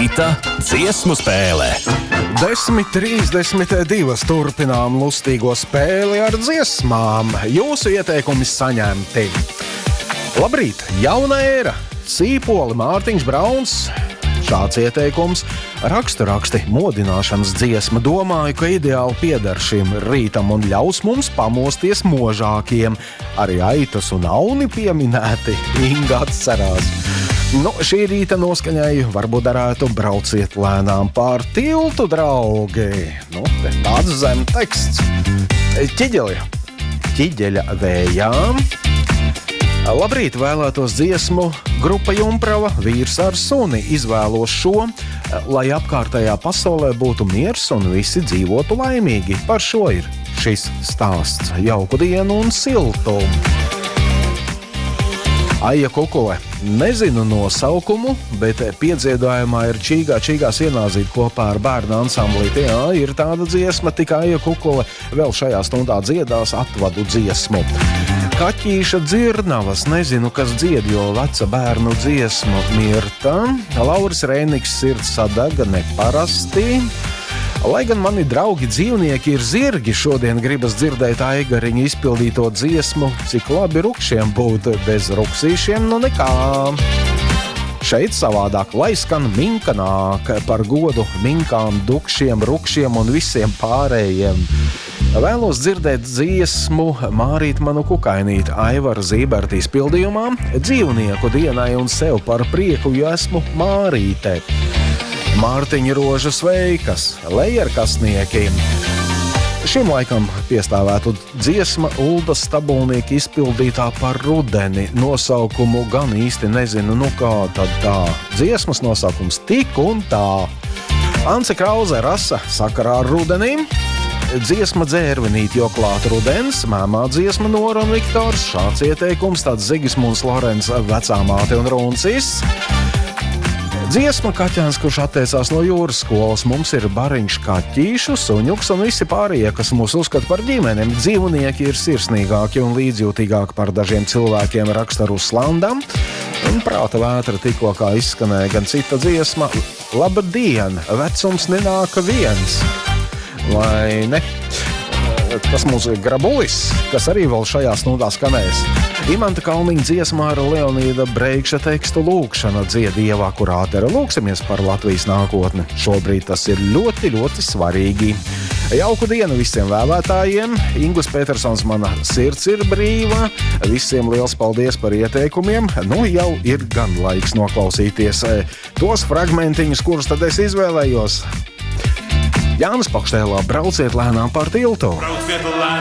Rīta dziesmu spēle. 10:32 turpinām lustīgo spēli ar dziesmām. Jūsu ieteikumi saņemti. Labrīt, jauna ēra, Sīpoli, Mārtiņš Brauns. Šāds ieteikums raksti modināšanas dziesma. Domāju, ka ideāli pieder šim rītam un ļaus mums pamosties možākiem. Arī Aitas un Auni pieminēti, Inga atcerās. Šī rīta noskaņai varbūt darētu brauciet lēnām pār tiltu, draugi. Tāds zemteksts. Ķiģeļa vējām. Labrīt, vēlētos dziesmu grupa Jumprava, Vīrs ar suni. Izvēlos šo, lai apkārtējā pasaulē būtu miers un visi dzīvotu laimīgi. Par šo ir šis stāsts. Jauku dienu un siltumu. Aija Kukule. Nezinu nosaukumu, bet piedziedājumā ir čīgās ienāzīt kopā ar bērnu ansamblīti. Jā, ir tāda dziesma, tikai Aija Kukule vēl šajā stundā dziedās atvadu dziesmu. Kaķīša dzirnavas, nezinu, kas dzied, jo veca bērnu dziesmu Mirta. Lauris Rēniks sirds sadega neparasti. Lai gan mani draugi dzīvnieki ir zirgi, šodien gribas dzirdēt Aigariņa izpildīto dziesmu, cik labi rukšiem būt, bez ruksīšiem nekā. Šeit savādāk, lai skan minka nāk, par godu minkām, dukšiem, rukšiem un visiem pārējiem. Vēlos dzirdēt dziesmu Mārīt manu kukainīt Aivara Zīberta izpildījumā, dzīvnieku dienai un sev par prieku, jo esmu Mārīte. Mārtiņa Roža sveikas, lejerkasniekiem. Šim laikam piestāvētu dziesma Ulda Stabulnieka izpildītā par rudeni. Nosaukumu gan īsti nezinu, kā tad tā. Dziesmas nosaukums tik un tā. Ance Krauze rasa sakarā ar rudenim. Dziesma dzērvenīt, jo klāt rudens, mēmā dziesma Nora un Viktors. Šāds ieteikums, tāds Zigismunds Lorents, vecā māte un runcis. Dziesma Kaķēns, kurš attiecās no jūras skolas. Mums ir bariņš kaķīšu, suņuks un visi pārējie, kas mūs uzskata par ģimenēm. Dzīvnieki ir sirsnīgāki un līdzjūtīgāki par dažiem cilvēkiem, raksta Ruslandam. Un prāta vētra tikko kā izskanēja gan cita dziesma. Labdien, vecums nenāka viens. Vai ne? Tas mums ir Grabulis, kas arī vēl šajā stundā skanēs. Imanta Kalniņa dziesmā ar Leonīda Breikša tekstu Lūkšana dzied Ieva Kurātera. Lūksimies par Latvijas nākotni. Šobrīd tas ir ļoti, ļoti svarīgi. Jauku dienu visiem vēlētājiem. Ingus Petersons, mana sirds ir brīva. Visiem liels paldies par ieteikumiem. Jau ir gan laiks noklausīties tos fragmentiņus, kurus tad es izvēlējos. Jānis Pakštēlā, brauciet lēnām pār tiltu.